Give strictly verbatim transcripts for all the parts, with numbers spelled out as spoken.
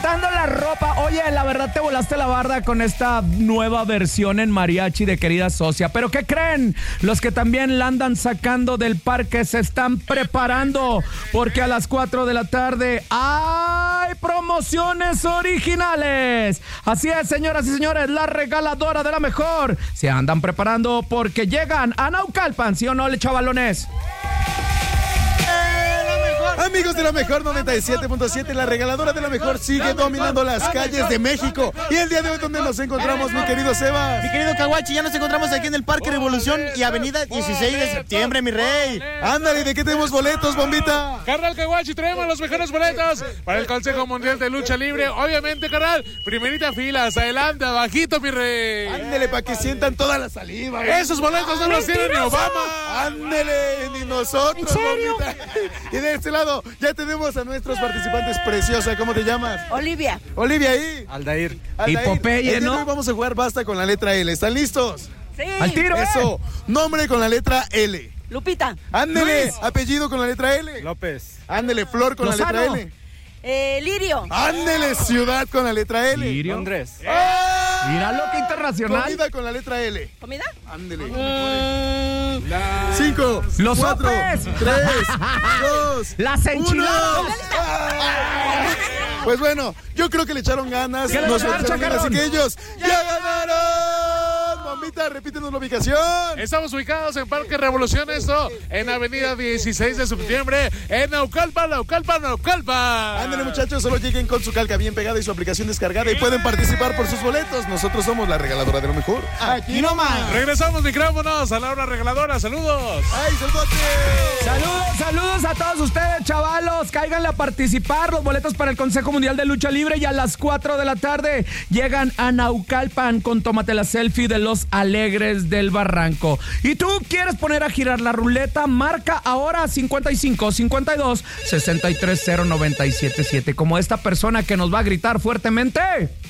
pasando la ropa. Oye, la verdad te volaste la barda con esta nueva versión en mariachi de Querida Socia. ¿Pero qué creen? Los que también la andan sacando del parque se están preparando, porque a las cuatro de la tarde hay promociones originales. Así es, señoras y señores, la regaladora de la mejor se andan preparando porque llegan a Naucalpan, ¿sí o no, le chavalones? Amigos de la mejor noventa y siete punto siete, la regaladora de la mejor sigue dominando las calles de México. Y el día de hoy, ¿dónde nos encontramos, mi querido Sebas? Mi querido Caguachi, ya nos encontramos aquí en el Parque Revolución y Avenida dieciséis de septiembre, mi rey. Ándale, ¿de qué tenemos boletos, bombita? Carnal Caguachi, traemos los mejores boletos para el Consejo Mundial de Lucha Libre. Obviamente, carnal, primerita fila, hasta adelante, abajito, mi rey. Ándale, para que sientan toda la saliva. Esos boletos no los tiene ni Obama. Ándale, ni nosotros, ¿en serio? bombita. Y de este lado ya tenemos a nuestros participantes preciosa. ¿Cómo te llamas? Olivia. Olivia ahí. Aldair. Aldair. Y Popeye, El día de ¿no? hoy vamos a jugar basta con la letra L. ¿Están listos? Sí. ¡Al tiro, eh! Eso. Nombre con la letra L. Lupita. Ándele. Luis. Apellido con la letra L. López. Ándele. Flor con Lozano. la letra L. Eh, Lirio. Ándele. Ciudad con la letra L. Lirio. Andrés. ¡Ah! Mira lo que internacional. Comida con la letra L. ¿Comida? Ándele. Cinco. Los cuatro, sopes. tres, dos. Las enchiladas. uno. ¡Ah! Pues bueno, yo creo que le echaron ganas. ¿Qué le Nos van a dar, echaron ganas, así chacarrón? que ellos ya ganaron. Bombita, repítenos la ubicación. Estamos ubicados en Parque Revolución, esto en Avenida dieciséis de septiembre, en Naucalpan, Naucalpan, Naucalpan. Ándale, muchachos, solo lleguen con su calca bien pegada y su aplicación descargada y pueden participar por sus boletos. Nosotros somos la regaladora de lo mejor. Aquí nomás. Regresamos micrófonos a la hora regaladora. Saludos. ¡Ay, saludote! Saludos, saludos a todos ustedes, chavalos. Cáiganle a participar. Los boletos para el Consejo Mundial de Lucha Libre y a las cuatro de la tarde llegan a Naucalpan con Tómate la Selfie de los Alegres del Barranco. ¿Y tú quieres poner a girar la ruleta? Marca ahora cincuenta y cinco, cincuenta y dos, sesenta y tres, cero, noventa y siete, siete. Como esta persona que nos va a gritar fuertemente.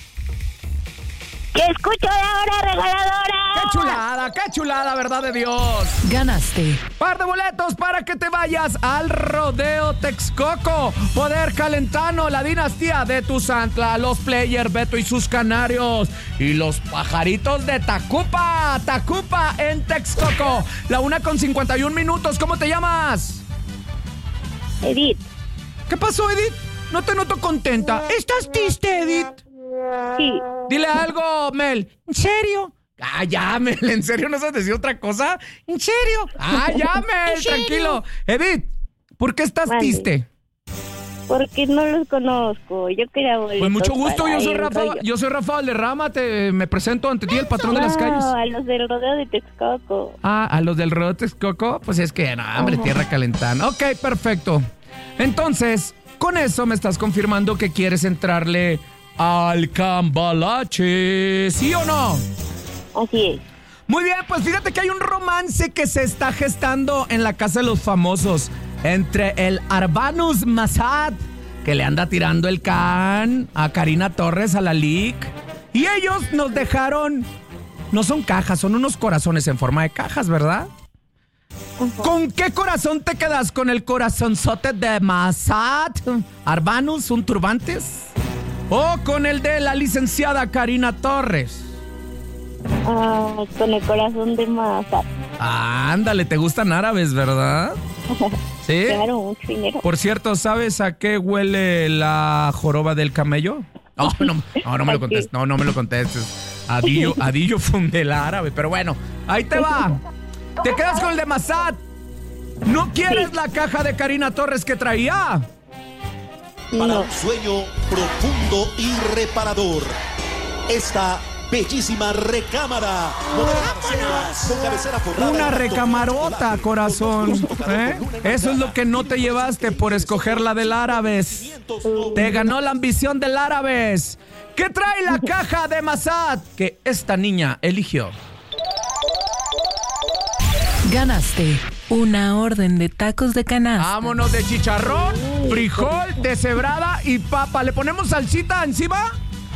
¡Que escucho la hora regaladora! ¡Qué chulada, qué chulada, verdad de Dios! Ganaste. Par de boletos para que te vayas al Rodeo Texcoco. Poder Calentano, la dinastía de Tuzantla, los Players, Beto y sus Canarios. Y los Pajaritos de Tacupa. Tacupa en Texcoco. La una con cincuenta y un minutos. ¿Cómo te llamas? Edith. ¿Qué pasó, Edith? No te noto contenta. ¿Estás triste, Edith? Sí. Dile algo, Mel. ¿En serio? Ah, ya, Mel, ¿en serio no sabes decir otra cosa? ¿En serio? Ah, ya, Mel, tranquilo. Edith, ¿por qué estás Mande. triste? Porque no los conozco. Yo quería boletos. Pues mucho gusto, para yo soy el Rafa, rollo. yo soy Rafa Valderrama, te me presento ante ti, el patrón de las calles. No, a los del rodeo de Texcoco. Ah, a los del Rodeo Texcoco, pues es que, no, hombre, Ajá. tierra calentana. Ok, perfecto. Entonces, con eso me estás confirmando que quieres entrarle al cambalache, ¿sí o no? Así es. Muy bien, pues fíjate que hay un romance que se está gestando en la casa de los famosos entre el Arbanus Massad, que le anda tirando el can a Karina Torres, a la Lic, y ellos nos dejaron, no son cajas, son unos corazones en forma de cajas, ¿verdad? Ajá. ¿Con qué corazón te quedas? ¿Con el corazonzote de Massad, Arbanus, un turbantes? ¿O con el de la licenciada Karina Torres? Ah, con el corazón de masa. Ah, ándale, te gustan árabes, ¿verdad? ¿Sí? Claro, mucho dinero. Por cierto, ¿sabes a qué huele la joroba del camello? No, no, no, no me lo contestes, no, no me lo contestes. Adillo, Adillo funde el árabe, pero bueno, ahí te va. Te quedas con el de Massad. ¿No quieres Sí. la caja de Karina Torres que traía? Para No. un sueño profundo y reparador. Esta bellísima recámara. Con cabecera forrada Una en recamarota, corazón. ¿Eh? Eso es lo que no te llevaste por escoger la del Árabes. Te ganó la ambición del Árabes. ¿Qué trae la caja de Massad que esta niña eligió? Ganaste una orden de tacos de canasta. Vámonos de chicharrón, frijol, deshebrada y papa. ¿Le ponemos salsita encima?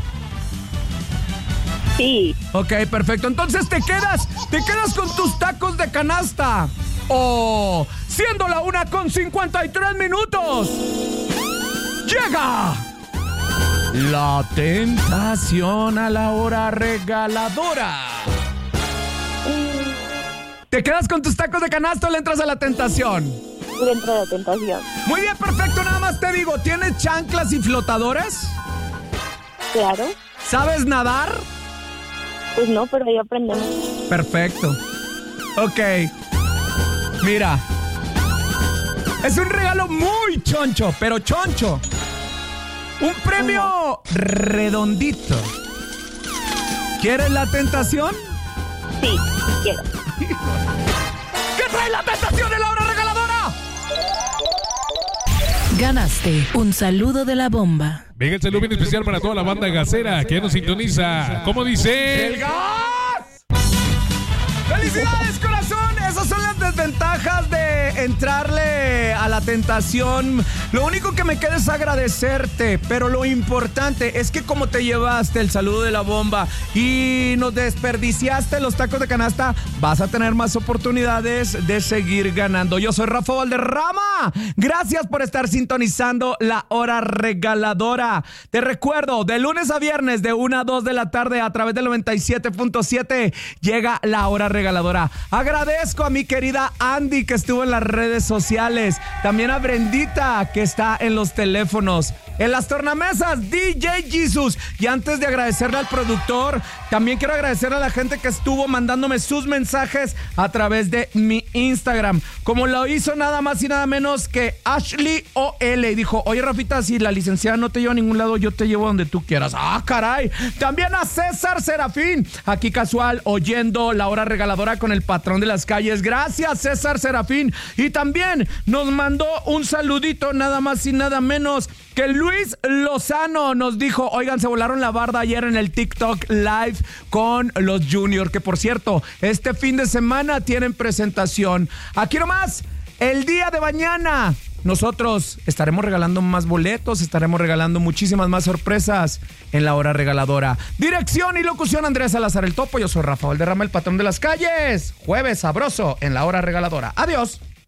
Sí. Ok, perfecto. Entonces te quedas, te quedas con tus tacos de canasta. Oh, siendo la una con cincuenta y tres minutos. ¡Llega! La tentación a la hora regaladora. ¿Te quedas con tus tacos de canasta o le entras a la tentación? Dentro de la tentación. Muy bien, perfecto. Nada más te digo, ¿tienes chanclas y flotadores? Claro. ¿Sabes nadar? Pues no, pero ahí aprendemos. Perfecto. Ok. Mira. Es un regalo muy choncho, pero choncho. Un premio redondito. ¿Quieres la tentación? Sí, quiero. ¿Qué trae la tentación de la hora regaladora? Ganaste un saludo de la bomba. Venga, el saludo bien especial para toda la banda gasera que nos sintoniza. ¿Cómo dice? ¡El gas! ¡Felicidades, corazón! Esas son las desventajas de entrarle a la tentación. Lo único que me queda es agradecerte, pero lo importante es que como te llevaste el saludo de la bomba y nos desperdiciaste los tacos de canasta, vas a tener más oportunidades de seguir ganando. Yo soy Rafa Valderrama. Gracias por estar sintonizando la hora regaladora. Te recuerdo, de lunes a viernes de una a dos de la tarde a través del noventa y siete punto siete llega la hora regaladora. Agradezco a mi querida Andy que estuvo en las redes sociales. También a Brendita que está en los teléfonos. En las tornamesas, D J Jesus. Y antes de agradecerle al productor, también quiero agradecerle a la gente que estuvo mandándome sus mensajes a través de mi Instagram. Como lo hizo nada más y nada menos que Ashley O L. Y dijo, oye Rafita, si la licenciada no te lleva a ningún lado, yo te llevo donde tú quieras. ¡Ah, caray! También a César Serafín, aquí casual, oyendo la hora regaladora con el patrón de las calles. Gracias, César Serafín. Y también nos mandó un saludito nada más y nada menos que Luis Lozano. Nos dijo, oigan, se volaron la barda ayer en el TikTok Live con los Junior, que por cierto, este fin de semana tienen presentación. Aquí nomás, el día de mañana, nosotros estaremos regalando más boletos, estaremos regalando muchísimas más sorpresas en la hora regaladora. Dirección y locución, Andrés Salazar el Topo. Yo soy Rafa Valderrama, el patrón de las calles. Jueves sabroso en la hora regaladora. Adiós.